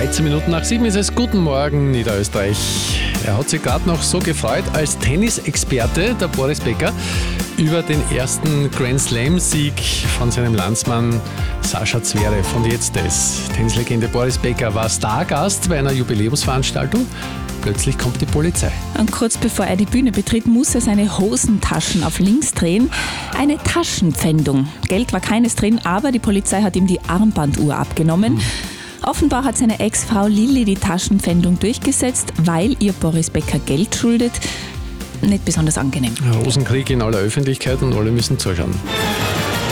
13 Minuten nach 7 ist es. Guten Morgen, Niederösterreich. Er hat sich gerade noch so gefreut als Tennisexperte, der Boris Becker, über den ersten Grand Slam-Sieg von seinem Landsmann Sascha Zverev. Und jetzt das. Tennislegende Boris Becker war Stargast bei einer Jubiläumsveranstaltung. Plötzlich kommt die Polizei. Und kurz bevor er die Bühne betritt, muss er seine Hosentaschen auf links drehen. Eine Taschenpfändung. Geld war keines drin, aber die Polizei hat ihm die Armbanduhr abgenommen. Offenbar hat seine Ex-Frau Lilly die Taschenpfändung durchgesetzt, weil ihr Boris Becker Geld schuldet. Nicht besonders angenehm. Hosenkrieg in aller Öffentlichkeit und alle müssen zuschauen.